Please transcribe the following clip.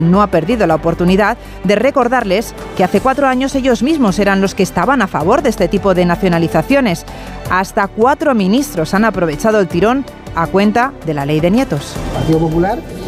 no ha perdido la oportunidad de recordarles que hace 4 años ellos mismos eran los que estaban a favor de este tipo de nacionalizaciones. Hasta 4 ministros han aprovechado el tirón a cuenta de la ley de nietos. El Partido Popular